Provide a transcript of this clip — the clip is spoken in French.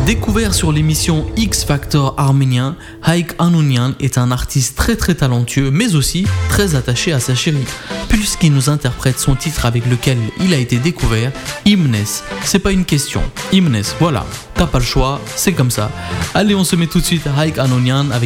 Découvert sur l'émission X Factor arménien, Haïk Anounian est un artiste très très talentueux mais aussi très attaché à sa chérie, puisqu'il nous interprète son titre avec lequel il a été découvert, Imnes. C'est pas une question, Imnes, voilà, t'as pas le choix, c'est comme ça. Allez, on se met tout de suite à Haïk Anounian avec